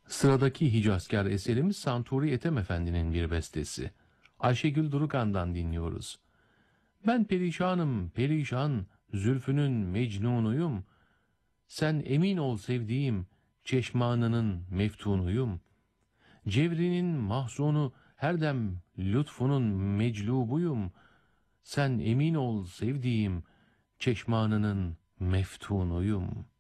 Sıradaki Hicazkar eserimiz Santuri Ethem Efendi'nin bir bestesi. Ayşegül Durukan'dan dinliyoruz. Ben perişanım perişan, zülfünün mecnunuyum. Sen emin ol sevdiğim, çeşmanının meftunuyum. Cevrinin mahzunu, her dem lütfunun meclubuyum. Sen emin ol sevdiğim, çeşmanının meftunuyum.''